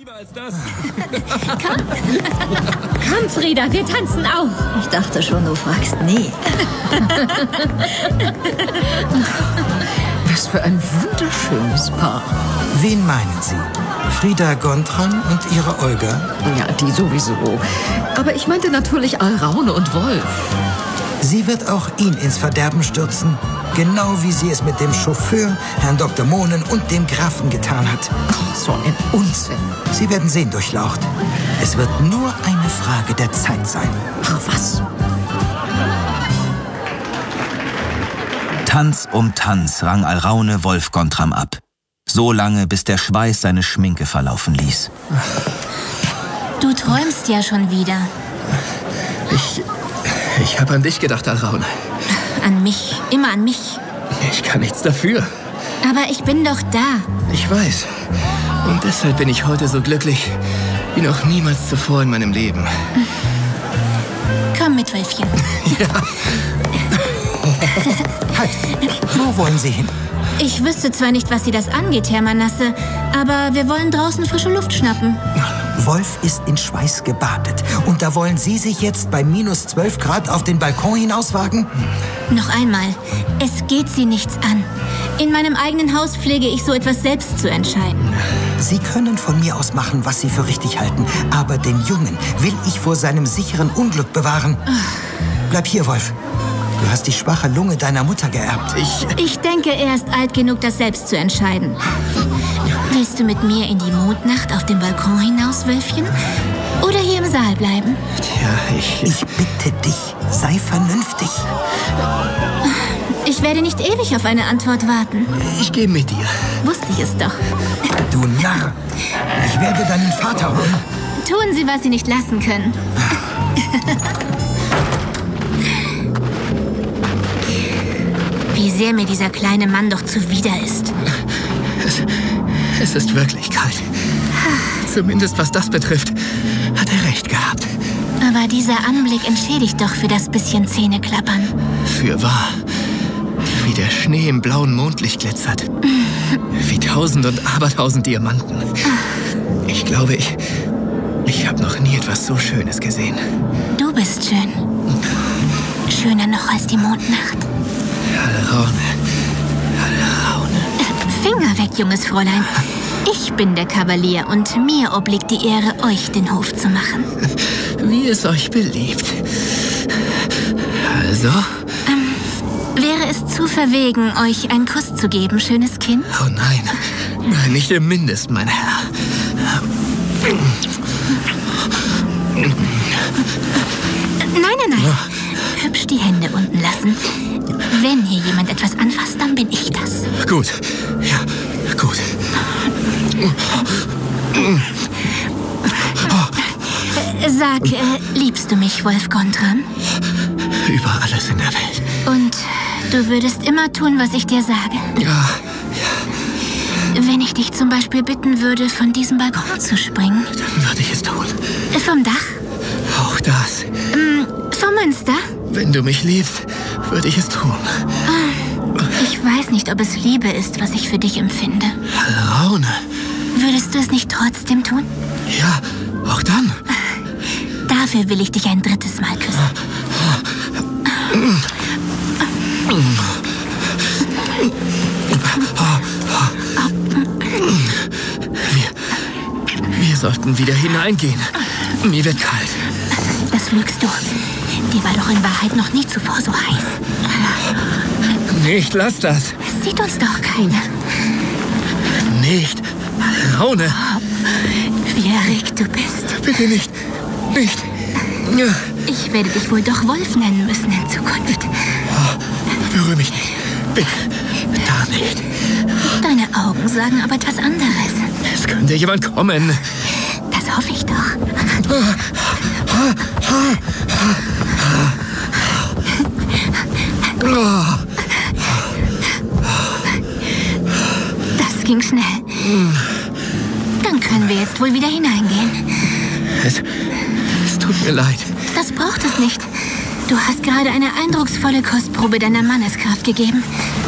lieber als das. Komm, Frieda, wir tanzen auch. Ich dachte schon, du fragst nie. Was für ein wunderschönes Paar. Wen meinen Sie? Frieda Gontran und ihre Olga? Ja, die sowieso. Aber ich meinte natürlich Alraune und Wolf. Sie wird auch ihn ins Verderben stürzen. Genau wie sie es mit dem Chauffeur, Herrn Dr. Mohnen und dem Grafen getan hat. So ein Unsinn. Sie werden sehen, Durchlaucht. Es wird nur eine Frage der Zeit sein. Ach, was? Tanz um Tanz rang Alraune Wolf Gontran ab. So lange, bis der Schweiß seine Schminke verlaufen ließ. Du träumst ja schon wieder. Ich habe an dich gedacht, Alraune. An mich, immer an mich. Ich kann nichts dafür. Aber ich bin doch da. Ich weiß. Und deshalb bin ich heute so glücklich wie noch niemals zuvor in meinem Leben. Komm mit, Wölfchen. Halt! Wo wollen Sie hin? Ich wüsste zwar nicht, was Sie das angeht, Herr Manasse, aber wir wollen draußen frische Luft schnappen. Wolf ist in Schweiß gebadet. Und da wollen Sie sich jetzt bei minus 12 Grad auf den Balkon hinauswagen? Noch einmal, es geht Sie nichts an. In meinem eigenen Haus pflege ich so etwas selbst zu entscheiden. Sie können von mir aus machen, was Sie für richtig halten. Aber den Jungen will ich vor seinem sicheren Unglück bewahren. Bleib hier, Wolf. Du hast die schwache Lunge deiner Mutter geerbt. Ich denke, er ist alt genug, das selbst zu entscheiden. Willst du mit mir in die Mondnacht auf dem Balkon hinaus, Wölfchen? Oder hier im Saal bleiben? Tja, Ich bitte dich, sei vernünftig. Ich werde nicht ewig auf eine Antwort warten. ich gehe mit dir. Wusste ich es doch. Du Narr. Ich werde deinen Vater holen. Tun Sie, was Sie nicht lassen können. Wie sehr mir dieser kleine Mann doch zuwider ist. Es ist wirklich kalt. Zumindest was das betrifft, hat er recht gehabt. Aber dieser Anblick entschädigt doch für das bisschen Zähneklappern. Fürwahr. Wie der Schnee im blauen Mondlicht glitzert. Wie 1000 und abertausend Diamanten. Ich glaube, ich habe noch nie etwas so Schönes gesehen. Du bist schön. Schöner noch als die Mondnacht. Alraune. Finger weg, junges Fräulein. Ich bin der Kavalier und mir obliegt die Ehre, euch den Hof zu machen. Wie es euch beliebt. Also? Wäre es zu verwegen, euch einen Kuss zu geben, schönes Kind? Oh nein. Nein, nicht im Mindesten, mein Herr. Nein. Hübsch die Hände unten lassen. Wenn hier jemand etwas anfasst, dann bin ich das. Gut. Ja, gut. Sag, liebst du mich, Wolf Gontran? Über alles in der Welt. Und du würdest immer tun, was ich dir sage? Ja. Wenn ich dich zum Beispiel bitten würde, von diesem Balkon zu springen. Dann würde ich es tun. Vom Dach? Auch das. Vom Münster? Wenn du mich liebst, würde ich es tun. Ich weiß nicht, ob es Liebe ist, was ich für dich empfinde. Alraune. Würdest du es nicht trotzdem tun? Ja, auch dann. Dafür will ich dich ein drittes Mal küssen. Wir sollten wieder hineingehen. Mir wird kalt. Das lügst du. Dir war doch in Wahrheit noch nie zuvor so heiß. Nicht, lass das. Es sieht uns doch keiner. Nicht. Alraune. Wie erregt du bist. Bitte nicht. Nicht. Ja. Ich werde dich wohl doch Wolf nennen müssen in Zukunft. Berühre mich nicht. Bitte. Da nicht. Deine Augen sagen aber etwas anderes. Es könnte jemand kommen. Das hoffe ich doch. Das ging schnell. Dann können wir jetzt wohl wieder hineingehen. Es tut mir leid. Das braucht es nicht. Du hast gerade eine eindrucksvolle Kostprobe deiner Manneskraft gegeben.